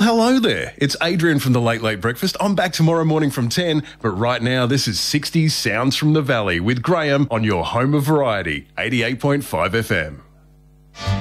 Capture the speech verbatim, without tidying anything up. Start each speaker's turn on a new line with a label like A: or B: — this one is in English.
A: hello there. It's Adrian from the Late Late Breakfast. I'm back tomorrow morning from ten, but right now this is sixties Sounds from the Valley with Graham on your home of variety, eighty-eight point five F M.